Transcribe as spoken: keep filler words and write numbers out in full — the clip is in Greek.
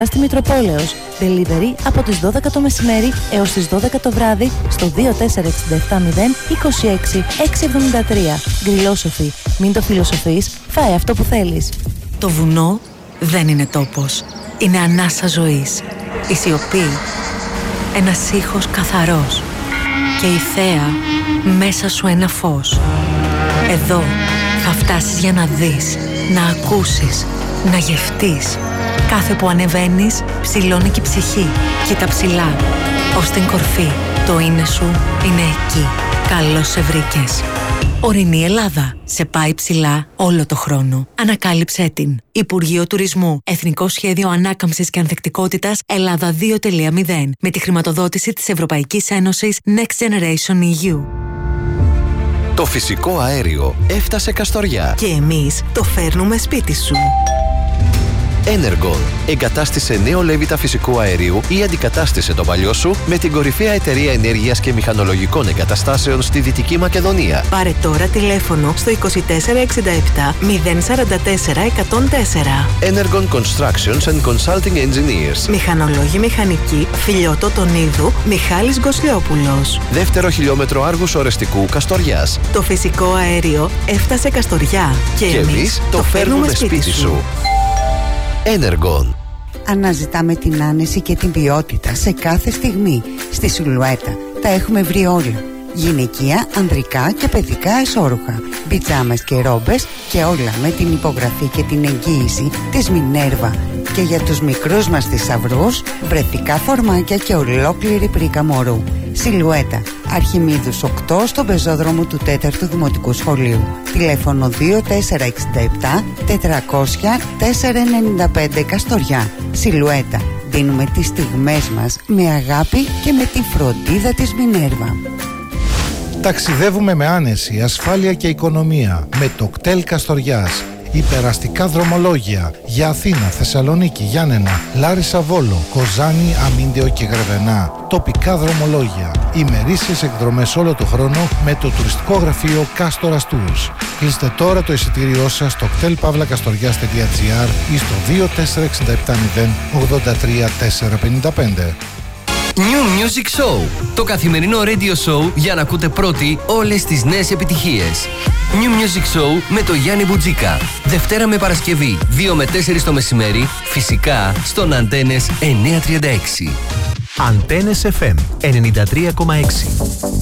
στη Μητροπόλεως. Delivery από τις δώδεκα το μεσημέρι έως τις δώδεκα το βράδυ στο δύο τέσσερα έξι επτά μηδέν είκοσι έξι εξακόσια εβδομήντα τρία. Γκριλόσοφι. Μην το φιλοσοφείς, φάε αυτό που θέλεις. Το βουνό δεν είναι τόπος. Είναι ανάσα ζωής. Η σιωπή. Ένας ήχος καθαρός. Και η θέα μέσα σου ένα φως. Εδώ θα φτάσεις για να δεις, να ακούσεις, να γευτείς. Κάθε που ανεβαίνεις, ψηλώνει και η ψυχή. Κοίτα ψηλά, ως την κορφή. Το είναι σου είναι εκεί. Καλώς σε βρήκες. Ορεινή Ελλάδα. Σε πάει ψηλά όλο το χρόνο. Ανακάλυψέ την. Υπουργείο Τουρισμού. Εθνικό Σχέδιο Ανάκαμψης και Ανθεκτικότητας Ελλάδα δύο τελεία μηδέν. Με τη χρηματοδότηση της Ευρωπαϊκής Ένωσης Next Generation ι γιου. Το φυσικό αέριο έφτασε Καστοριά. Και εμείς το φέρνουμε σπίτι σου. Energon. Εγκατάστησε νέο λέβητα φυσικού αερίου ή αντικατάστησε το παλιό σου με την κορυφαία εταιρεία ενέργειας και μηχανολογικών εγκαταστάσεων στη Δυτική Μακεδονία. Πάρε τώρα τηλέφωνο στο είκοσι τέσσερα εξήντα επτά μηδέν σαράντα τέσσερα εκατόν τέσσερα. Energon Constructions and Consulting Engineers. Μηχανολόγοι μηχανικοί Φιλιώτο Τονίδου Μιχάλης Γκοσλιόπουλος. Δεύτερο χιλιόμετρο Άργους Ορεστικού Καστοριάς. Το φυσικό αέριο έφτασε Καστοριά. Και, και εμείς το φέρνουμε σπίτι, σπίτι σου. Energon. Αναζητάμε την άνεση και την ποιότητα σε κάθε στιγμή. Στη Σιλουέτα τα έχουμε βρει όλα. Γυναικεία, ανδρικά και παιδικά εσώρουχα. Πιτζάμες και ρόμπες και όλα με την υπογραφή και την εγγύηση της Μινέρβα. Και για τους μικρούς μας θησαυρούς, βρετικά φορμάκια και ολόκληρη πρίκα μωρού. Σιλουέτα, Αρχιμίδους οκτώ στον πεζόδρομο του τέταρτου Δημοτικού Σχολείου. Τηλέφωνο δύο τέσσερα εξήντα επτά τετρακόσια τετρακόσια ενενήντα πέντε Καστοριά. Σιλουέτα, δίνουμε τις στιγμές μας με αγάπη και με τη φροντίδα της Μινέρβα. Ταξιδεύουμε με άνεση, ασφάλεια και οικονομία με το κτέλ Καστοριάς. Υπεραστικά δρομολόγια για Αθήνα, Θεσσαλονίκη, Γιάννενα, Λάρισα, Βόλο, Κοζάνη, Αμίντεο και Γρεβενά. Τοπικά δρομολόγια. Ημερήσιες εκδρομές όλο το χρόνο με το τουριστικό γραφείο Κάστορας Tours. Κλείστε τώρα το εισιτήριό σας στο κτέλ παύλα καστοριάς τελεία τζι άρ ή στο δύο τέσσερα έξι επτά μηδέν ογδόντα τρία τετρακόσια πενήντα πέντε. New Music Show. Το καθημερινό radio show για να ακούτε πρώτοι όλες τις νέες επιτυχίες. New Music Show με το Γιάννη Μπουτζίκα. Δευτέρα με Παρασκευή, δύο με τέσσερις το μεσημέρι, φυσικά στον Αντένες εννιακόσια τριάντα έξι. Αντένες εφ εμ ενενήντα τρία κόμμα έξι.